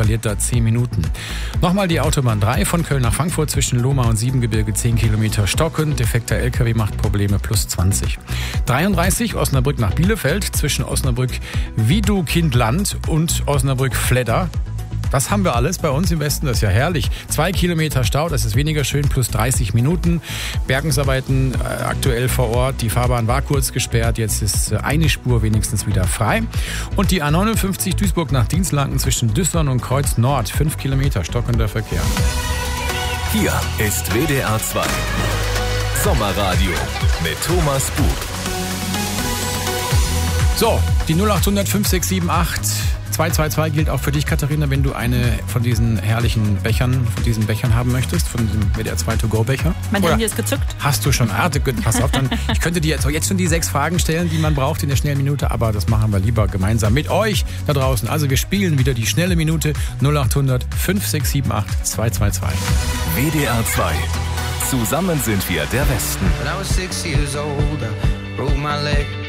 verliert da 10 Minuten. Nochmal die Autobahn 3 von Köln nach Frankfurt zwischen Lohmar und Siebengebirge 10 Kilometer stockend. Defekter LKW macht Probleme plus 20. 33 Osnabrück nach Bielefeld zwischen Osnabrück-Wiedu-Kindland und Osnabrück-Fledder. Das haben wir alles bei uns im Westen, das ist ja herrlich. 2 Kilometer Stau, das ist weniger schön, plus 30 Minuten. Bergungsarbeiten aktuell vor Ort. Die Fahrbahn war kurz gesperrt, jetzt ist eine Spur wenigstens wieder frei. Und die A59 Duisburg nach Dinslaken zwischen Düsseldorf und Kreuz Nord. 5 Kilometer stockender Verkehr. Hier ist WDR 2. Sommerradio mit Thomas Bug. So, die 0800 5678 222 gilt auch für dich, Katharina, wenn du eine von diesen herrlichen Bechern, haben möchtest, von diesem WDR 2 To-Go-Becher. Mein Handy ist gezückt. Hast du schon? Pass auf, ich könnte dir jetzt schon die 6 Fragen stellen, die man braucht in der schnellen Minute, aber das machen wir lieber gemeinsam mit euch da draußen. Also wir spielen wieder die schnelle Minute 0800 5678 222. WDR 2. Zusammen sind wir der Westen. When I was 6 years old, I broke my leg.